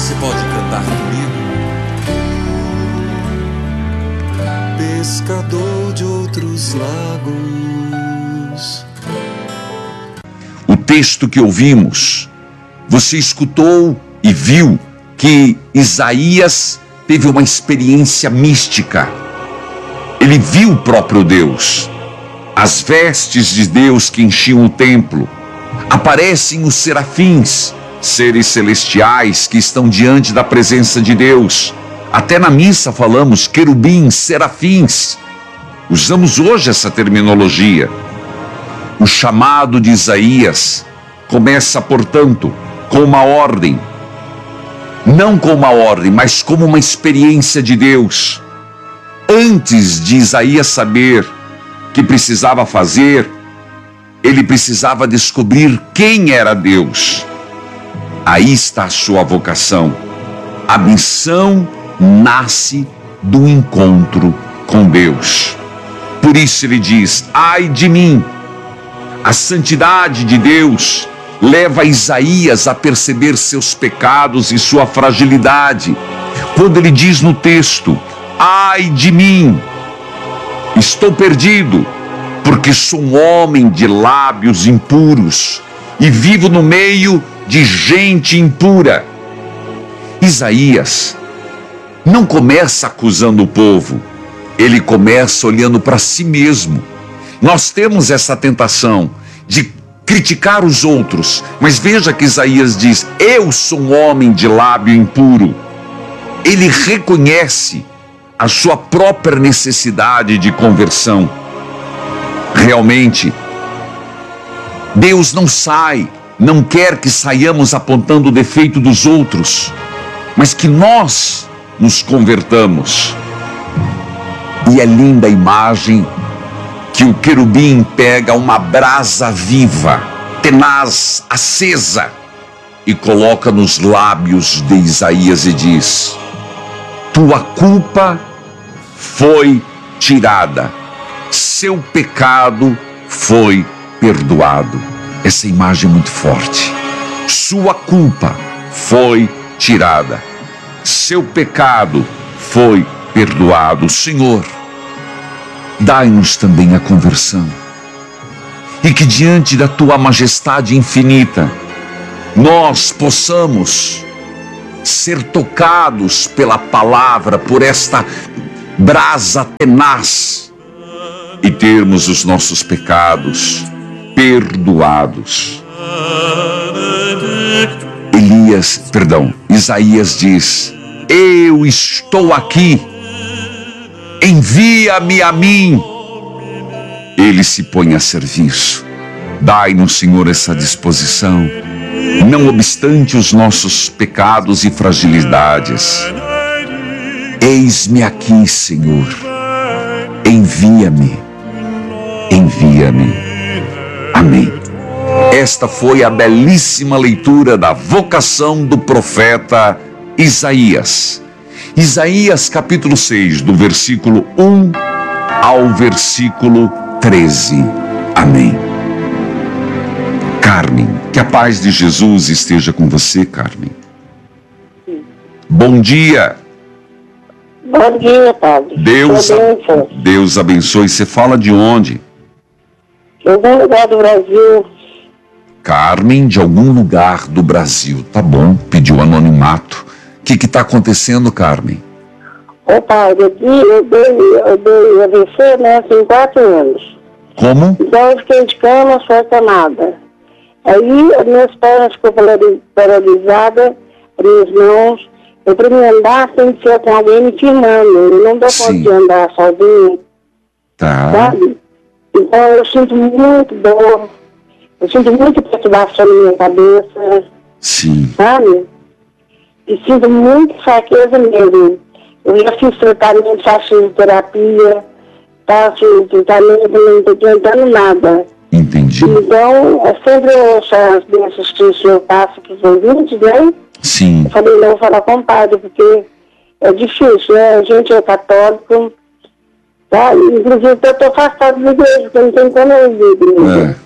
Você pode cantar comigo? Pescador de outros lagos. O texto que ouvimos, você escutou e viu que Isaías teve uma experiência mística. Ele viu o próprio Deus. As vestes de Deus que enchiam o templo. Aparecem os serafins, seres celestiais que estão diante da presença de Deus. Até na missa falamos querubins, serafins. Usamos hoje essa terminologia. O chamado de Isaías começa, portanto, com uma ordem. Não com uma ordem, mas como uma experiência de Deus. Antes de Isaías saber que precisava fazer, ele precisava descobrir quem era Deus. Aí está a sua vocação. A missão nasce do encontro com Deus. Por isso ele diz: ai de mim. A santidade de Deus leva Isaías a perceber seus pecados e sua fragilidade. Quando ele diz no texto: ai de mim, estou perdido, porque sou um homem de lábios impuros e vivo no meio de gente impura. Isaías não começa acusando o povo, ele começa olhando para si mesmo. Nós temos essa tentação de criticar os outros, mas veja que Isaías diz: eu sou um homem de lábio impuro. Ele reconhece a sua própria necessidade de conversão. Realmente, Deus não quer que saiamos apontando o defeito dos outros, mas que nós nos convertamos. E é linda a imagem que o querubim pega uma brasa viva, tenaz, acesa, e coloca nos lábios de Isaías e diz: tua culpa foi tirada, seu pecado foi perdoado. Essa imagem é muito forte. Sua culpa foi tirada, seu pecado foi perdoado. Senhor, dai-nos também a conversão, e que diante da tua majestade infinita nós possamos ser tocados pela palavra, por esta brasa tenaz, e termos os nossos pecados perdoados. Isaías diz: eu estou aqui, envia-me a mim. Ele se põe a serviço. Dai-nos, Senhor, essa disposição, não obstante os nossos pecados e fragilidades. Eis-me aqui, Senhor, envia-me, envia-me. Amém. Esta foi a belíssima leitura da vocação do profeta Isaías. Isaías capítulo 6, do versículo 1 ao versículo 13. Amém. Carmen, que a paz de Jesus esteja com você, Carmen. Bom dia. Bom dia, padre. Deus abençoe. Você fala de onde? De algum lugar do Brasil. Carmen, de algum lugar do Brasil. Tá bom, pediu anonimato. O que está acontecendo, Carmen? Ô, padre, eu dei AVC, né, tem 4 anos. Como? Então eu fiquei de cama, só tomada. Aí minhas pernas ficou paralisadas, minhas mãos. Eu, para me andar, tem que ser com alguém me filmando. Eu não dou conta de andar sozinho. Tá. Sabe? Então eu sinto muito dor. Eu sinto muita perturbação na minha cabeça. Sim. Sabe? E sinto muita fraqueza mesmo. Eu já fiz tratamento, faço terapia, faço tratamento, não estou adiantando nada. Entendi. Então, é sempre essas bênçãos que o senhor passa para os ouvintes, né? Sim. Eu falei, não, vou falar com o padre, porque é difícil, né? A gente é católico, tá? Inclusive, eu estou afastado da igreja, porque não tem como eu ouvir.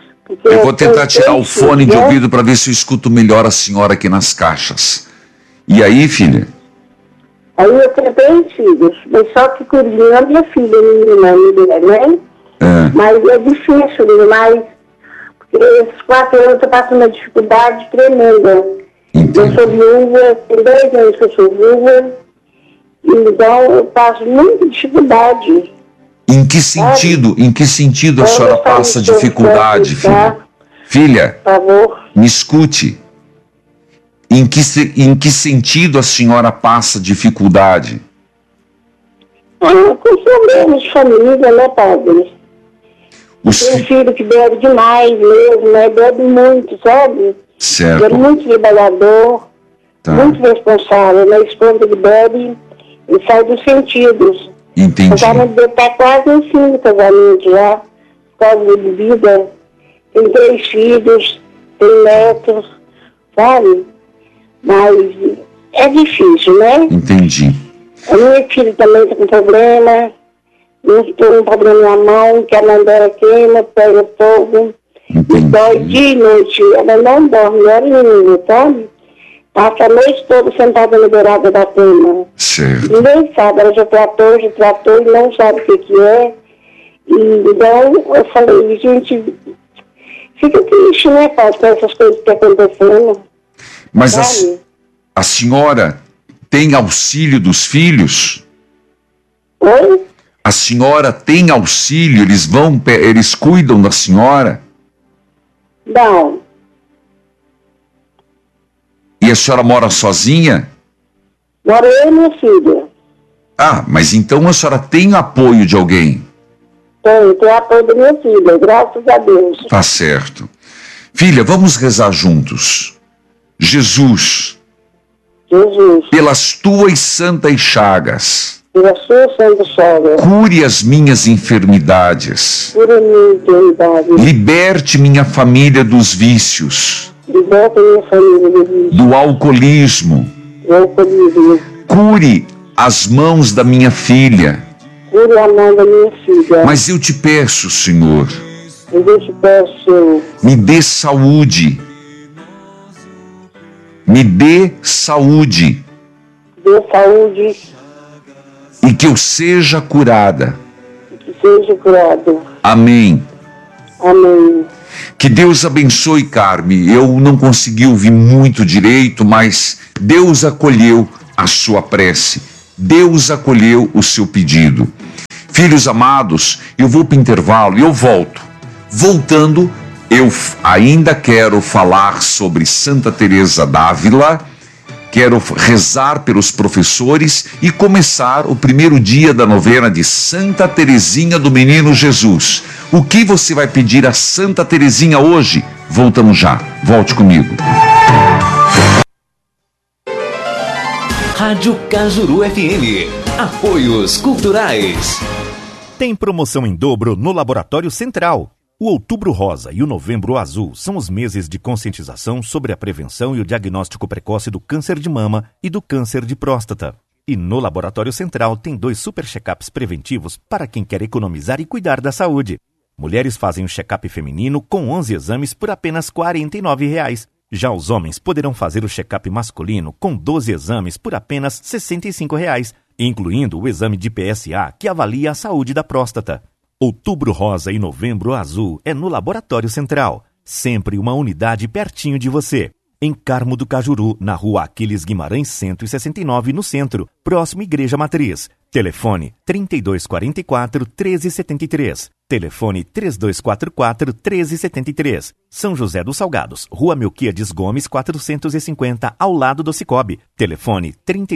Eu vou tentar tirar o fone de ouvido para ver se eu escuto melhor a senhora aqui nas caixas. E aí, filha? Aí eu tenho 3 filhos, mas só que cuidando a minha filha, menina, né? Mas é difícil demais, porque esses 4 anos eu estou passando uma dificuldade tremenda. Entendi. Eu sou viúva, tem 2 anos que eu sou viúva, então eu passo muita dificuldade. Em que sentido a senhora passa dificuldade, filha? Filha, por favor. me escute. Em que sentido a senhora passa dificuldade? Com problemas de família, né, padre? Tem um filho que bebe demais mesmo, né? Bebe muito, sabe? Certo. Ele é muito trabalhador, muito responsável. Na esposa que bebe, ele sai dos sentidos. Entendi. O casamento dele está quase em fim do casamento já, por causa da bebida. Tem 3 filhos, tem netos, sabe? Mas é difícil, né? Entendi. A minha filha também está com problema. Eu tenho um problema na mão, que a mão dela queima, pega fogo. Entendi. E dói dia e noite. Ela não dorme, hora nenhuma, sabe? Passa a noite toda sentada na beirada da cama. Certo. Ninguém sabe, ela já tratou e não sabe o que é. E então eu falei, gente, fica triste, né, pai, com essas coisas que estão acontecendo. Mas a senhora tem auxílio dos filhos? Oi? A senhora tem auxílio? Eles cuidam da senhora? Não. E a senhora mora sozinha? Moro eu e minha filha. Ah, mas então a senhora tem apoio de alguém? Tem apoio da minha filha, graças a Deus. Tá certo. Filha, vamos rezar juntos. Jesus, pelas tuas santas chagas, pela sua santa chaga, cure as minhas enfermidades. cura minha enfermidade, Liberte minha família dos vícios, liberta minha família do vício, do alcoolismo. do alcoolismo, Cure as mãos da minha filha. cure a mão da minha filha. Mas eu te peço, Senhor, Eu te peço, Senhor, me dê saúde. Me dê saúde dê saúde, e que eu seja curada. que seja curado. Amém. Amém. Que Deus abençoe, Carme. Eu não consegui ouvir muito direito, mas Deus acolheu a sua prece. Deus acolheu o seu pedido. Filhos amados, eu vou para o intervalo e eu volto. Voltando, eu ainda quero falar sobre Santa Teresa d'Ávila, quero rezar pelos professores e começar o primeiro dia da novena de Santa Teresinha do Menino Jesus. O que você vai pedir a Santa Teresinha hoje? Voltamos já. Volte comigo. Rádio Cajuru FM. Apoios culturais. Tem promoção em dobro no Laboratório Central. O Outubro Rosa e o Novembro Azul são os meses de conscientização sobre a prevenção e o diagnóstico precoce do câncer de mama e do câncer de próstata. E no Laboratório Central tem 2 super check-ups preventivos para quem quer economizar e cuidar da saúde. Mulheres fazem o check-up feminino com 11 exames por apenas R$ 49,00. Já os homens poderão fazer o check-up masculino com 12 exames por apenas R$ 65,00, incluindo o exame de PSA que avalia a saúde da próstata. Outubro Rosa e Novembro Azul é no Laboratório Central. Sempre uma unidade pertinho de você. Em Carmo do Cajuru, na Rua Aquiles Guimarães 169, no centro, próximo Igreja Matriz. Telefone 3244-1373. Telefone 3244-1373. São José dos Salgados, Rua Melquiades Gomes 450, ao lado do Cicobi. Telefone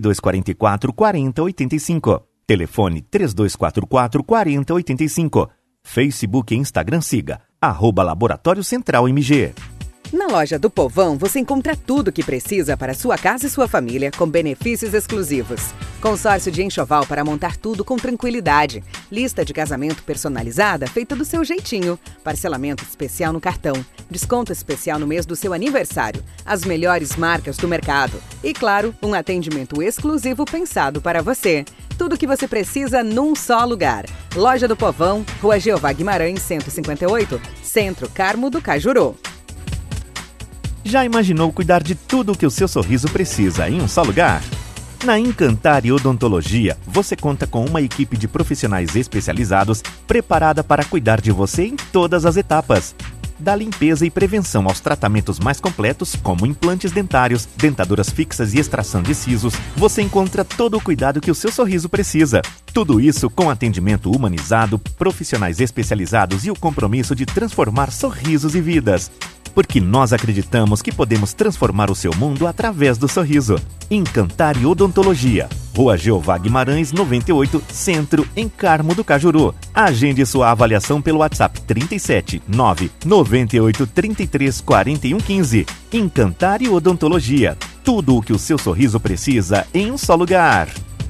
3244-4085. Telefone 3244-4085. Facebook e Instagram siga, @Laboratório Central MG. Na loja do Povão você encontra tudo o que precisa para sua casa e sua família com benefícios exclusivos. Consórcio de enxoval para montar tudo com tranquilidade. Lista de casamento personalizada feita do seu jeitinho. Parcelamento especial no cartão. Desconto especial no mês do seu aniversário. As melhores marcas do mercado. E claro, um atendimento exclusivo pensado para você. Tudo o que você precisa num só lugar. Loja do Povão, Rua Jeová Guimarães 158, Centro Carmo do Cajuru. Já imaginou cuidar de tudo o que o seu sorriso precisa em um só lugar? Na Encantare Odontologia, você conta com uma equipe de profissionais especializados preparada para cuidar de você em todas as etapas. Da limpeza e prevenção aos tratamentos mais completos, como implantes dentários, dentaduras fixas e extração de sisos, você encontra todo o cuidado que o seu sorriso precisa. Tudo isso com atendimento humanizado, profissionais especializados e o compromisso de transformar sorrisos e vidas. Porque nós acreditamos que podemos transformar o seu mundo através do sorriso. Encantare Odontologia, Rua Jeová Guimarães, 98, Centro, em Carmo do Cajuru. Agende sua avaliação pelo WhatsApp 37 9 98 33 41 15. Encantare Odontologia, tudo o que o seu sorriso precisa em um só lugar.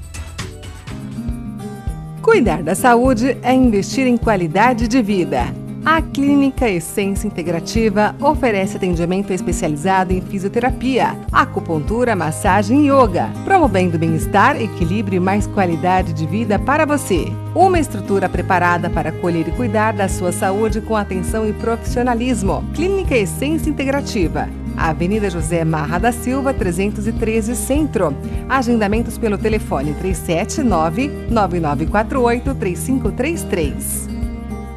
Cuidar da saúde é investir em qualidade de vida. A Clínica Essência Integrativa oferece atendimento especializado em fisioterapia, acupuntura, massagem e yoga, promovendo bem-estar, equilíbrio e mais qualidade de vida para você. Uma estrutura preparada para acolher e cuidar da sua saúde com atenção e profissionalismo. Clínica Essência Integrativa. Avenida José Marra da Silva, 313 Centro. Agendamentos pelo telefone 379-9948-3533.